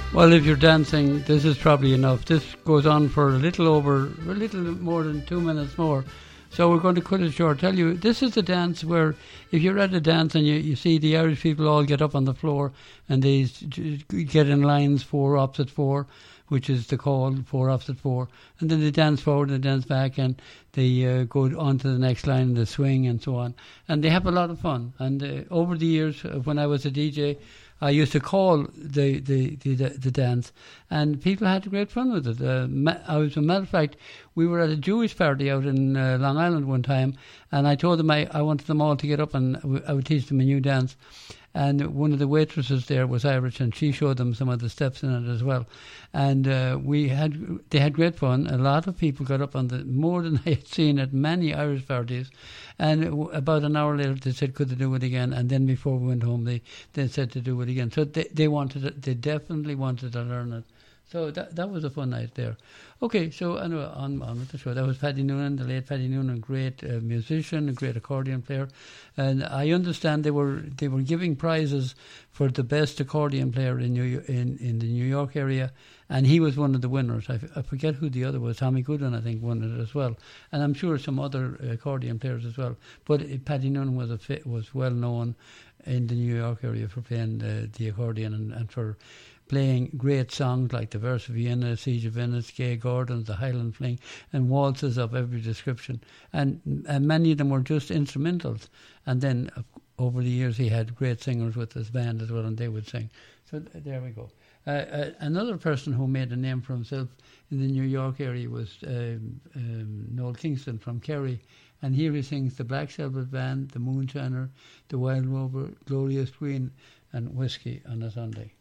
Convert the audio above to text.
Well, if you're dancing, this is probably enough. This goes on for a little more than 2 minutes more. So we're going to cut it short. Tell you, this is a dance where if you're at a dance and you see the Irish people all get up on the floor and they get in lines 4 opposite 4, which is the call, 4 opposite 4, and then they dance forward and dance back and they go on to the next line, the swing and so on. And they have a lot of fun. And over the years, when I was a DJ, I used to call the dance, and people had great fun with it. As a matter of fact, we were at a Jewish party out in Long Island one time, and I told them I wanted them all to get up and I would teach them a new dance. And one of the waitresses there was Irish, and she showed them some of the steps in it as well. And they had great fun. A lot of people got up on more than I had seen at many Irish parties. And about an hour later, they said, could they do it again? And then before we went home, they said to do it again. So they definitely wanted to learn it. So that was a fun night there. Okay, so anyway, on with the show. That was Paddy Noonan, the late Paddy Noonan, great musician, a great accordion player. And I understand they were giving prizes for the best accordion player in the New York area, and he was one of the winners. I forget who the other was. Tommy Goodwin, I think, won it as well, and I'm sure some other accordion players as well. But Paddy Noonan was well known in the New York area for playing the accordion and for playing great songs like the Verse of Vienna, Siege of Venice, Gay Gordons, the Highland Fling, and waltzes of every description. And many of them were just instrumentals. And then over the years he had great singers with his band as well, and they would sing. So there we go. Another person who made a name for himself in the New York area was Noel Kingston from Kerry. And here he sings the Black Sabbath Band, the Moonshiner, the Wild Rover, Glorious Queen, and Whiskey on a Sunday.